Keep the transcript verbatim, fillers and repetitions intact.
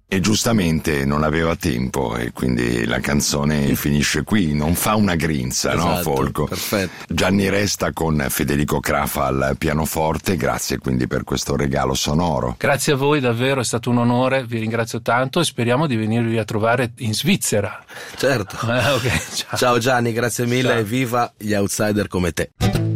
E giustamente non aveva tempo e quindi la canzone finisce qui, non fa una grinza, esatto, no Folco? Perfetto. Gianni Resta con Federico Crafa al pianoforte, grazie quindi per questo regalo sonoro. Grazie a voi, davvero è stato un onore, vi ringrazio tanto e speriamo di venirvi a trovare in Svizzera. Certo. Eh, okay, ciao. Ciao Gianni, grazie mille ciao. E viva gli outsider come te.